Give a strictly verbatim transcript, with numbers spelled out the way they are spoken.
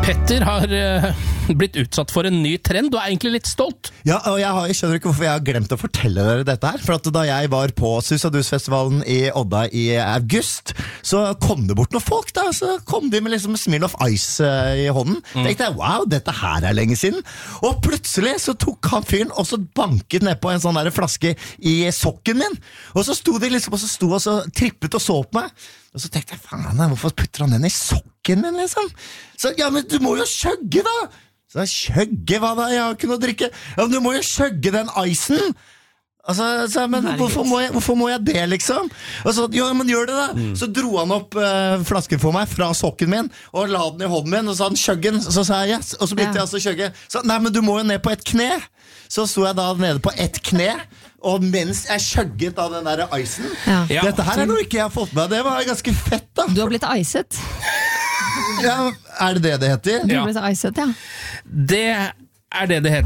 Petter har uh, blitt utsatt for en ny trend. Du er egentlig litt stolt. Ja, og jeg, har, jeg skjønner ikke hvorfor jeg har glemt å fortelle dere dette her. For at da jeg var på Susadus-festivalen i Odda i august, så kom det bort noen folk da. Så kom de med liksom Smil of Ice uh, i hånden. Mm. Tenkte jeg, wow, dette her er lenge siden. Og plutselig så tok han fyren og så banket ned på en sånn der flaske i sokken min. Og så sto de liksom, og så sto og så trippet og så på meg. Og så tenkte jeg, faen, hvorfor putter han den i sokken min, liksom? Så, ja, men du må jo skjøgge, da! Så jeg, skjøgge, hva da? Jeg har ikke noe å drikke. Ja, men du må jo skjøgge den icen! Altså, så, men hvorfor må, jeg, hvorfor må jeg det, liksom? Og så, ja, men gjør det da! Mm. Så dro han opp uh, flasken for meg fra sokken min, og la den i hånden min, og så sa han, skjøggen! Så sa jeg, yes, og så begynte ja. jeg altså å skjøgge. Så, nei, men du må jo ned på et kne! Så sto jeg da nede på ett kne, og mens jeg skjøgget av den der icen, ja. Dette her er noe ikke jeg har fått med, det var ganske fett da. Du har blitt icet. Ja, er det det det heter? Du har blitt icet, ja. Det er det det heter.